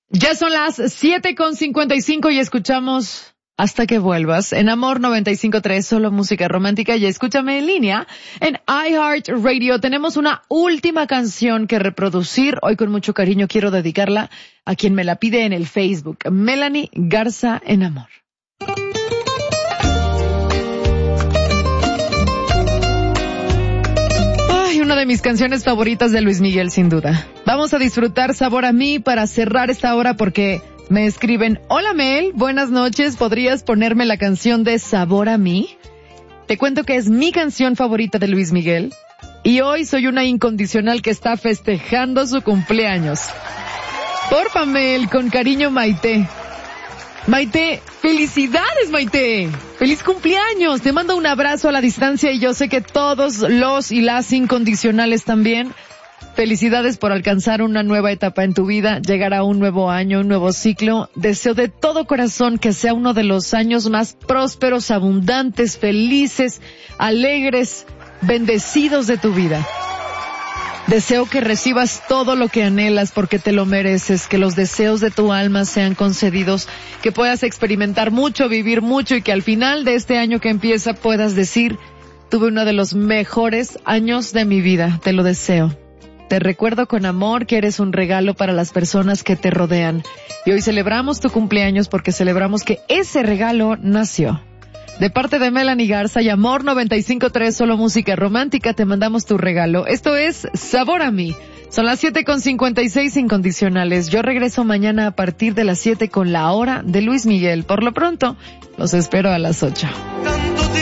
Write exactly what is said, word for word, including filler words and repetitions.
Ya son las siete con cincuenta y cinco y escuchamos Hasta que vuelvas en Amor noventa y cinco punto tres, solo música romántica. Y escúchame en línea en iHeartRadio. Tenemos una última canción que reproducir. Hoy con mucho cariño quiero dedicarla a quien me la pide en el Facebook. Melanie Garza en Amor. Una de mis canciones favoritas de Luis Miguel, sin duda. Vamos a disfrutar Sabor a mí para cerrar esta hora porque me escriben: hola Mel, buenas noches, ¿podrías ponerme la canción de Sabor a mí? Te cuento que es mi canción favorita de Luis Miguel y hoy soy una incondicional que está festejando su cumpleaños. Porfa Mel, con cariño Maite. Maite, felicidades Maite, feliz cumpleaños, te mando un abrazo a la distancia y yo sé que todos los y las incondicionales también. Felicidades por alcanzar una nueva etapa en tu vida, llegar a un nuevo año, un nuevo ciclo. Deseo de todo corazón que sea uno de los años más prósperos, abundantes, felices, alegres, bendecidos de tu vida. Deseo que recibas todo lo que anhelas porque te lo mereces, que los deseos de tu alma sean concedidos, que puedas experimentar mucho, vivir mucho y que al final de este año que empieza puedas decir: tuve uno de los mejores años de mi vida, te lo deseo. Te recuerdo con amor que eres un regalo para las personas que te rodean. Y hoy celebramos tu cumpleaños porque celebramos que ese regalo nació. De parte de Melanie Garza y Amor noventa y cinco punto tres, solo música romántica, te mandamos tu regalo. Esto es Sabor a mí. Son las siete con cincuenta y seis incondicionales. Yo regreso mañana a partir de las siete con la hora de Luis Miguel. Por lo pronto, los espero a las ocho.